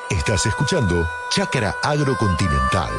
Estás escuchando Chácara Agrocontinental.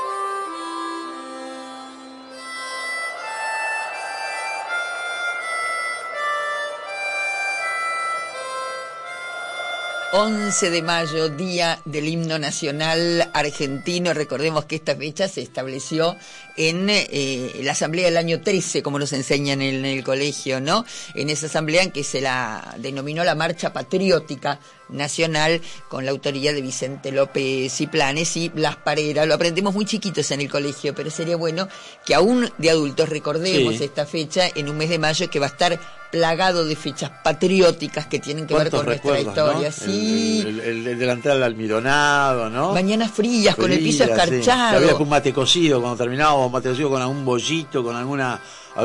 ...11 de mayo, Día del Himno Nacional Argentino. Recordemos que esta fecha se estableció en la asamblea del año 13, como nos enseñan en el colegio, ¿no? En esa asamblea en que se la denominó la Marcha Patriótica Nacional, con la autoría de Vicente López y Planes y Blas Parera. Lo aprendemos muy chiquitos en el colegio, pero sería bueno que aún de adultos recordemos esta fecha en un mes de mayo que va a estar plagado de fechas patrióticas que tienen que ver con nuestra historia. ¿No? Sí. El delantal al almironado, ¿no? Mañanas frías, con el piso escarchado. Sí. Había un mate cocido cuando terminábamos, mate cocido con algún bollito, con alguna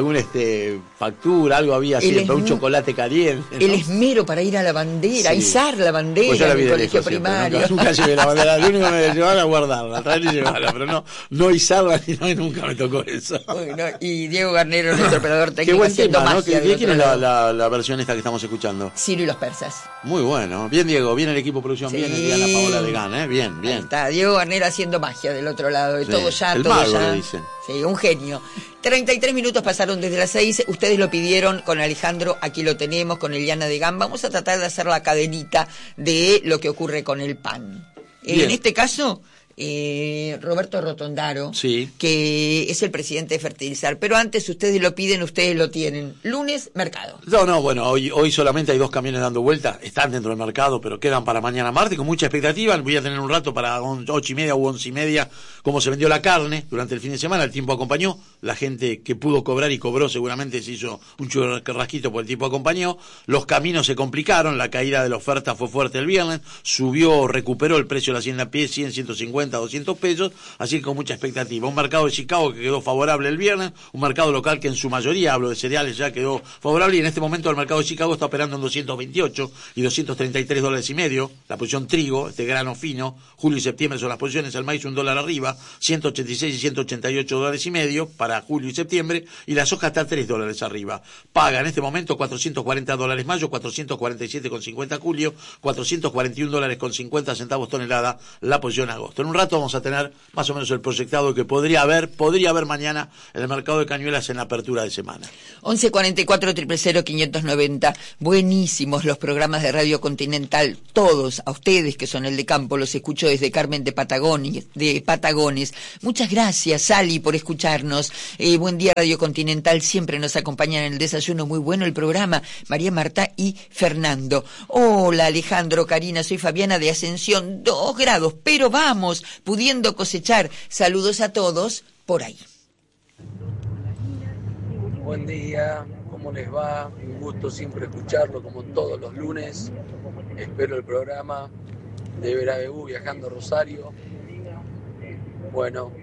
factura, algo había siempre, un chocolate caliente, ¿no? El esmero para ir a la bandera, izar la bandera, pues en el colegio primario. Nunca llevé la bandera, lo único que me llevaban a guardarla, traerla y llevarla, pero no izarla, y nunca me tocó eso. Bueno, y Diego Garnero, nuestro operador técnico, qué buen haciendo tema, ¿no? magia. ¿Quién es la versión esta que estamos escuchando? Ciro y los persas. Muy bueno, bien Diego, bien el equipo de producción, bien Diana Paola Legán, bien. Ahí está, Diego Garnero haciendo magia del otro lado, de todo ya, el todo mago, ya. le dicen. Sí, un genio. 33 minutos pasaron desde las 6, ustedes lo pidieron con Alejandro, aquí lo tenemos, con Eliana de Gam. Vamos a tratar de hacer la cadenita de lo que ocurre con el pan. En este caso, Roberto Rotondaro, que es el presidente de Fertilizar, pero antes ustedes lo piden, ustedes lo tienen. Lunes, mercado. Bueno, hoy solamente hay 2 camiones dando vuelta, están dentro del mercado, pero quedan para mañana martes con mucha expectativa. Voy a tener un rato para 8:30 u 11:30 cómo se vendió la carne durante el fin de semana. El tiempo acompañó, la gente que pudo cobrar y cobró seguramente se hizo un churrasquito porque el tiempo acompañó. Los caminos se complicaron, la caída de la oferta fue fuerte el viernes, recuperó el precio de la hacienda a pie, 100, 150, 200 pesos, así que con mucha expectativa. Un mercado de Chicago que quedó favorable el viernes, un mercado local que en su mayoría, hablo de cereales, ya quedó favorable, y en este momento el mercado de Chicago está operando en 228 y $233.50, la posición trigo, este grano fino, julio y septiembre son las posiciones, el maíz $1 arriba, 186 y $188.50 para julio y septiembre, y la soja está $3 arriba. Paga en este momento $440 mayo, 447,50 julio, $441,50 tonelada la posición agosto. En un rato vamos a tener más o menos el proyectado que podría haber mañana en el mercado de Cañuelas en la apertura de semana. 1144 000 590. Buenísimos los programas de Radio Continental, todos. A ustedes que son el de campo, los escucho desde Carmen de Patagones. Muchas gracias, Sally, por escucharnos. Buen día, Radio Continental, siempre nos acompañan en el desayuno, muy bueno el programa. María Marta y Fernando. Hola, Alejandro, Karina, soy Fabiana de Ascensión, 2 grados, pero vamos pudiendo cosechar. Saludos a todos por ahí. Buen día, ¿cómo les va? Un gusto siempre escucharlo como todos los lunes. Espero el programa de Verabegú viajando a Rosario. Bueno,